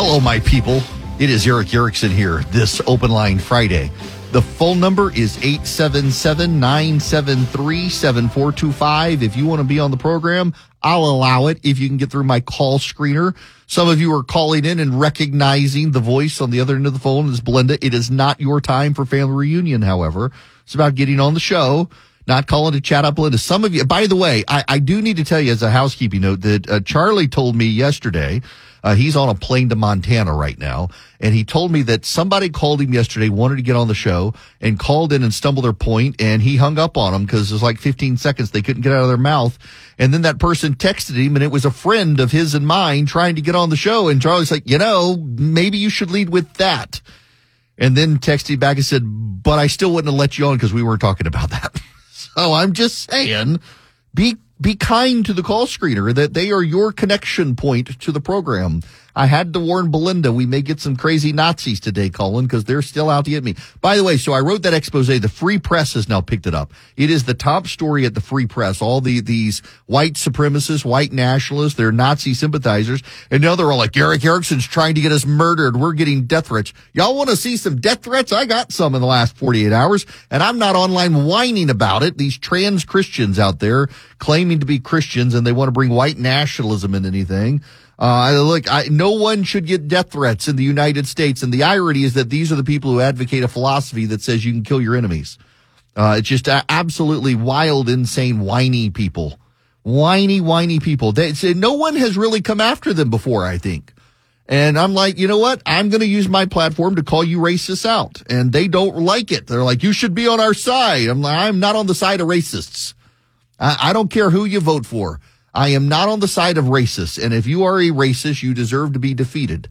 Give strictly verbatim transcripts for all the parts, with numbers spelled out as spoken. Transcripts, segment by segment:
Hello, my people. It is Eric Erickson here this Open Line Friday. The phone number is eight seven seven, nine seven three, seven four two five. If you want to be on the program, I'll allow it if you can get through my call screener. Some of you are calling in and recognizing the voice on the other end of the phone is Belinda. It is not your time for family reunion, however. It's about getting on the show, not calling to chat up Belinda. Some of you, by the way, I, I do need to tell you as a housekeeping note that uh, Charlie told me yesterday, uh, he's on a plane to Montana right now, and he told me that somebody called him yesterday, wanted to get on the show, and called in and stumbled their point, and he hung up on them because it was like fifteen seconds they couldn't get out of their mouth. And then that person texted him, and it was a friend of his and mine trying to get on the show, and Charlie's like, you know, maybe you should lead with that. And then texted back and said, but I still wouldn't have let you on because we weren't talking about that. So I'm just saying, be be kind to the call screener, that they are your connection point to the program. I had to warn Belinda, we may get some crazy Nazis today, Colin, because they're still out to get me. By the way, so I wrote that expose. The Free Press has now picked it up. It is the top story at the Free Press. All the these white supremacists, white nationalists, they're Nazi sympathizers. And now they're all like, Eric Erickson's trying to get us murdered. We're getting death threats. Y'all want to see some death threats? I got some in the last forty-eight hours, and I'm not online whining about it. These trans Christians out there claiming to be Christians, and they want to bring white nationalism into anything. Uh, look, I, no one should get death threats in the United States. And the irony is that these are the people who advocate a philosophy that says you can kill your enemies. Uh, it's just uh, absolutely wild, insane, whiny people. Whiny, whiny people. They say no one has really come after them before, I think. And I'm like, you know what? I'm going to use my platform to call you racists out. And they don't like it. They're like, you should be on our side. I'm like, I'm not on the side of racists. I, I don't care who you vote for. I am not on the side of racists, and if you are a racist, you deserve to be defeated.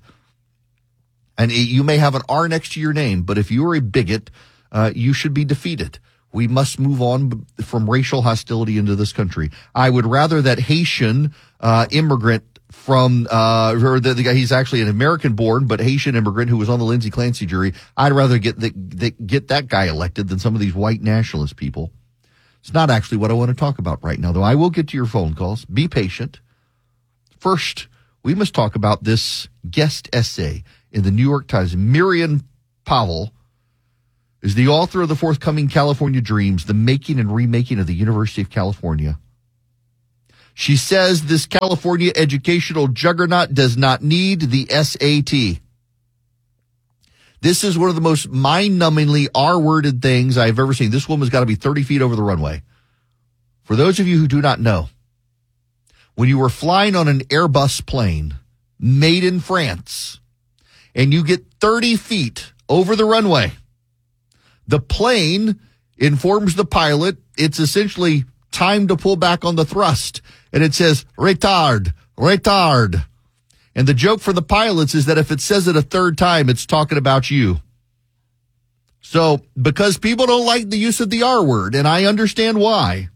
And you may have an R next to your name, but if you are a bigot, uh, you should be defeated. We must move on from racial hostility into this country. I would rather that Haitian uh, immigrant from, uh, or the, the guy, he's actually an American-born, but Haitian immigrant who was on the Lindsey Clancy jury. I'd rather get the, the, get that guy elected than some of these white nationalist people. It's not actually what I want to talk about right now, though. I will get to your phone calls. Be patient. First, we must talk about this guest essay in the New York Times. Miriam Pavel is the author of the forthcoming California Dreams, the making and remaking of the University of California. She says this California educational juggernaut does not need the S A T. This is one of the most mind-numbingly R-worded things I've ever seen. This woman's got to be thirty feet over the runway. For those of you who do not know, when you were flying on an Airbus plane made in France and you get thirty feet over the runway, the plane informs the pilot it's essentially time to pull back on the thrust. And it says, retard, retard. And the joke for the pilots is that if it says it a third time, it's talking about you. So because people don't like the use of the R word, and I understand why,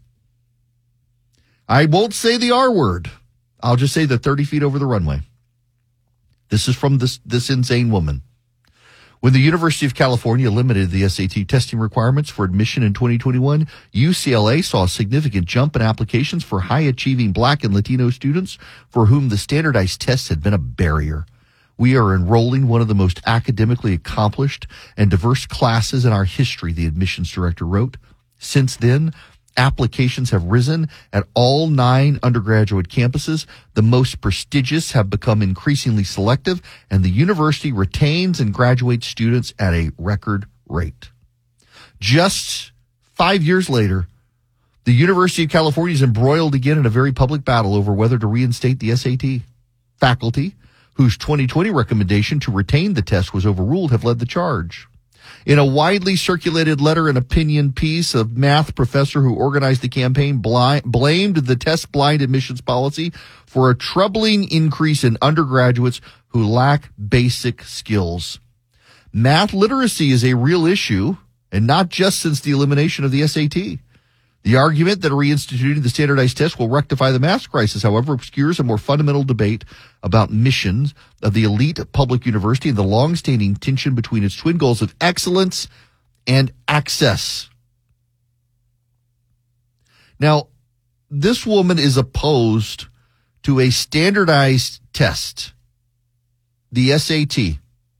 I won't say the R word. I'll just say the thirty feet over the runway. This is from this, this insane woman. When the University of California eliminated the S A T testing requirements for admission in twenty twenty-one, U C L A saw a significant jump in applications for high-achieving Black and Latino students for whom the standardized tests had been a barrier. We are enrolling one of the most academically accomplished and diverse classes in our history, the admissions director wrote. Since then, applications have risen at all nine undergraduate campuses. The most prestigious have become increasingly selective, and the university retains and graduates students at a record rate. Just five years later, the University of California is embroiled again in a very public battle over whether to reinstate the S A T. Faculty, whose twenty twenty recommendation to retain the test was overruled, have led the charge. In a widely circulated letter and opinion piece, a math professor who organized the campaign blind, blamed the test blind admissions policy for a troubling increase in undergraduates who lack basic skills. Math literacy is a real issue, and not just since the elimination of the S A T. The argument that reinstituting the standardized test will rectify the math crisis, however, obscures a more fundamental debate about missions of the elite public university and the long-standing tension between its twin goals of excellence and access. Now, this woman is opposed to a standardized test the S A T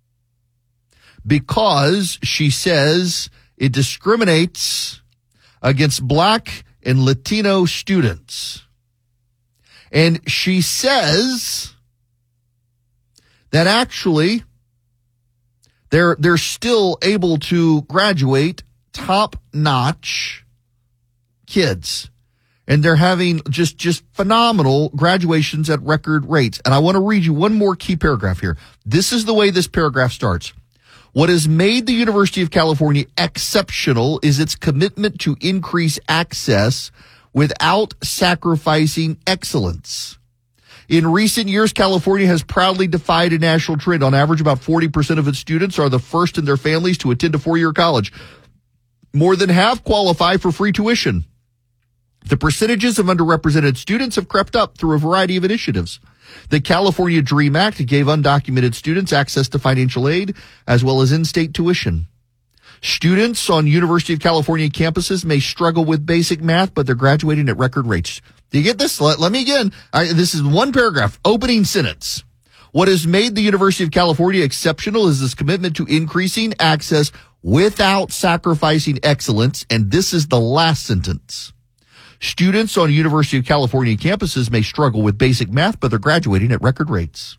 because she says it discriminates against black and Latino students. And she says that actually they're they're still able to graduate top-notch kids. And they're having just, just phenomenal graduations at record rates. And I want to read you one more key paragraph here. This is the way this paragraph starts. What has made the University of California exceptional is its commitment to increase access without sacrificing excellence. In recent years, California has proudly defied a national trend. On average, about forty percent of its students are the first in their families to attend a four-year college. More than half qualify for free tuition. The percentages of underrepresented students have crept up through a variety of initiatives. The California DREAM Act gave undocumented students access to financial aid as well as in-state tuition. Students on University of California campuses may struggle with basic math, but they're graduating at record rates. Do you get this? Let, let me again. I, this is one paragraph, opening sentence. What has made the University of California exceptional is this commitment to increasing access without sacrificing excellence. And this is the last sentence. Students on University of California campuses may struggle with basic math, but they're graduating at record rates.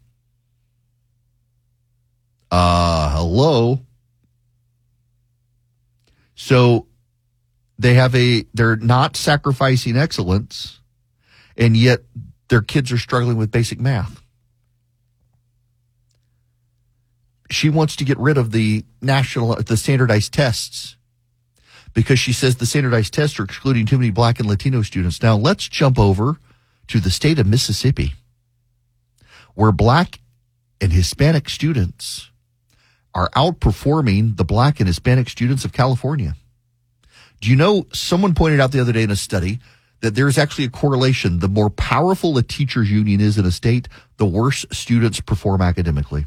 Uh, hello. So they have a, they're not sacrificing excellence, and yet their kids are struggling with basic math. She wants to get rid of the national, the standardized tests, because she says the standardized tests are excluding too many black and Latino students. Now, let's jump over to the state of Mississippi, where black and Hispanic students are outperforming the black and Hispanic students of California. Do you know, someone pointed out the other day in a study that there's actually a correlation. The more powerful a teacher's union is in a state, the worse students perform academically.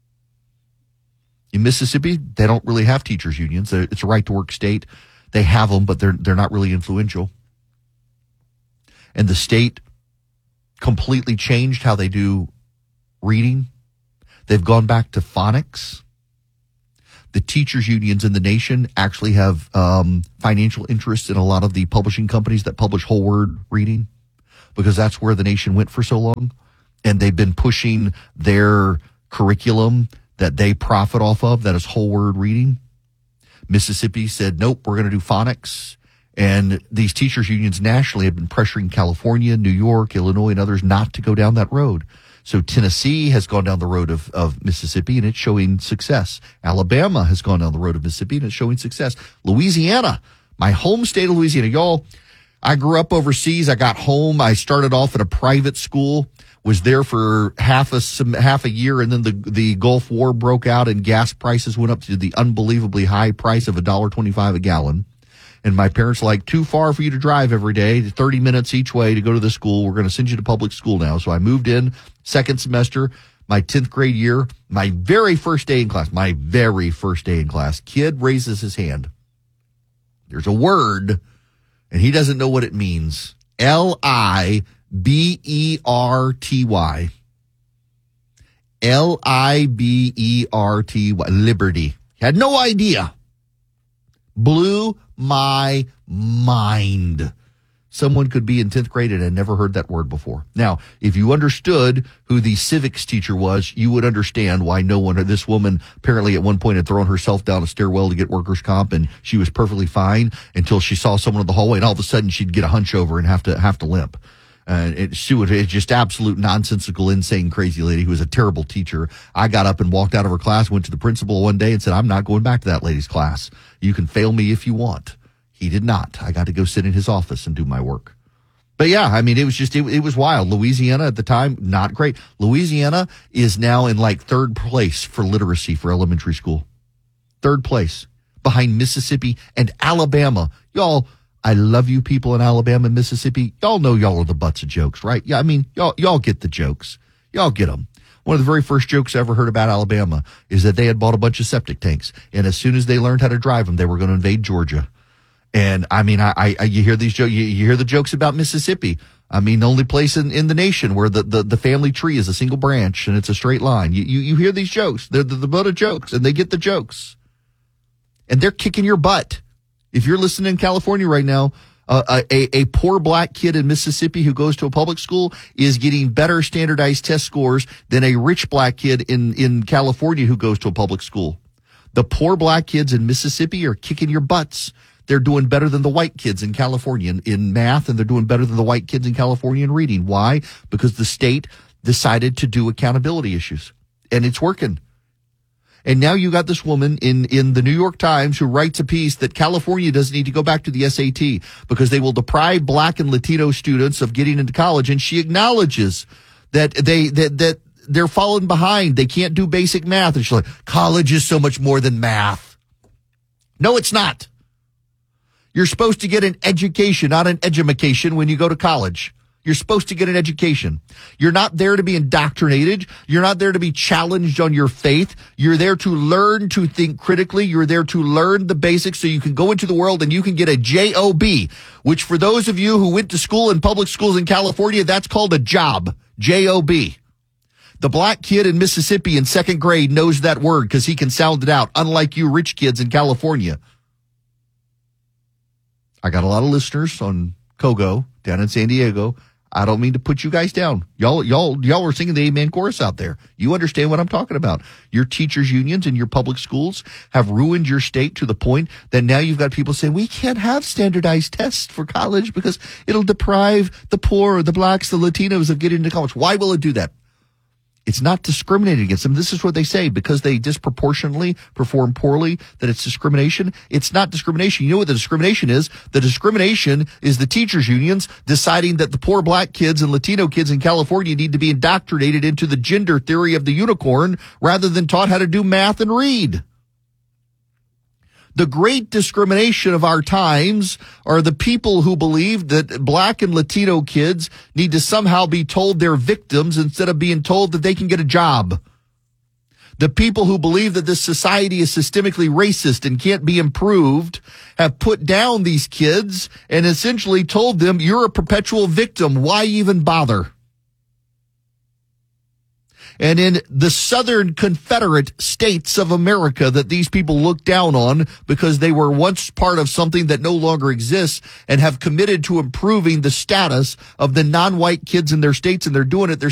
In Mississippi, they don't really have teachers' unions. It's a right-to-work state. They have them, but they're they're not really influential. And the state completely changed how they do reading. They've gone back to phonics. The teachers' unions in the nation actually have um, financial interests in a lot of the publishing companies that publish whole word reading, because that's where the nation went for so long. And they've been pushing their curriculum that they profit off of, that is whole word reading. Mississippi said, nope, we're going to do phonics. And these teachers' unions nationally have been pressuring California, New York, Illinois, and others not to go down that road. So Tennessee has gone down the road of, of Mississippi, and it's showing success. Alabama has gone down the road of Mississippi, and it's showing success. Louisiana, my home state of Louisiana. Y'all, I grew up overseas. I got home. I started off at a private school, was there for half a some, half a year, and then the the Gulf War broke out, and gas prices went up to the unbelievably high price of one dollar and twenty-five cents a gallon. And my parents were like, too far for you to drive every day, thirty minutes each way to go to the school. We're going to send you to public school now. So I moved in second semester, my tenth grade year, my very first day in class, my very first day in class. Kid raises his hand. There's a word, and he doesn't know what it means. L I B E R T Y. L I B E R T Y. Liberty. Had no idea. Blew my mind. Someone could be in tenth grade and had never heard that word before. Now, if you understood who the civics teacher was, you would understand why no one, this woman apparently at one point had thrown herself down a stairwell to get workers' comp, and she was perfectly fine until she saw someone in the hallway, and all of a sudden she'd get a hunch over and have to have to limp. And it, she would, it's just absolute nonsensical, insane, crazy lady who was a terrible teacher. I got up and walked out of her class, went to the principal one day and said, I'm not going back to that lady's class. You can fail me if you want. He did not. I got to go sit in his office and do my work. But yeah, I mean, it was just, it, it was wild. Louisiana at the time, not great. Louisiana is now in like third place for literacy for elementary school. Third place behind Mississippi and Alabama. Y'all, I love you people in Alabama and Mississippi. Y'all know y'all are the butts of jokes, right? Yeah, I mean, y'all, y'all get the jokes. Y'all get them. One of the very first jokes I ever heard about Alabama is that they had bought a bunch of septic tanks, and as soon as they learned how to drive them, they were going to invade Georgia. And I mean, I, I, you hear these jokes, you, you hear the jokes about Mississippi. I mean, the only place in, in the nation where the, the, the family tree is a single branch and it's a straight line. You, you, you hear these jokes. They're the, the butt of jokes, and they get the jokes. And they're kicking your butt. If you're listening in California right now, uh, a, a poor black kid in Mississippi who goes to a public school is getting better standardized test scores than a rich black kid in, in California who goes to a public school. The poor black kids in Mississippi are kicking your butts. They're doing better than the white kids in California in, in math, and they're doing better than the white kids in California in reading. Why? Because the state decided to do accountability issues, and it's working. And now you got this woman in, in the New York Times who writes a piece that California doesn't need to go back to the S A T because they will deprive black and Latino students of getting into college. And she acknowledges that they, that, that they're falling behind. They can't do basic math. And she's like, college is so much more than math. No, it's not. You're supposed to get an education, not an edumacation when you go to college. You're supposed to get an education. You're not there to be indoctrinated. You're not there to be challenged on your faith. You're there to learn to think critically. You're there to learn the basics so you can go into the world and you can get a J O B, which for those of you who went to school in public schools in California, that's called a job. J O B. The black kid in Mississippi in second grade knows that word because he can sound it out, unlike you rich kids in California. I got a lot of listeners on Kogo down in San Diego. I don't mean to put you guys down. Y'all, y'all, y'all are singing the Amen chorus out there. You understand what I'm talking about. Your teachers unions and your public schools have ruined your state to the point that now you've got people saying we can't have standardized tests for college because it'll deprive the poor, the blacks, the Latinos of getting into college. Why will it do that? It's not discriminating against them. This is what they say, because they disproportionately perform poorly, that it's discrimination. It's not discrimination. You know what the discrimination is? The discrimination is the teachers unions deciding that the poor black kids and Latino kids in California need to be indoctrinated into the gender theory of the unicorn rather than taught how to do math and read. The great discrimination of our times are the people who believe that black and Latino kids need to somehow be told they're victims instead of being told that they can get a job. The people who believe that this society is systemically racist and can't be improved have put down these kids and essentially told them, you're a perpetual victim. Why even bother? And in the Southern Confederate States of America that these people look down on because they were once part of something that no longer exists and have committed to improving the status of the non-white kids in their states, and they're doing it. They're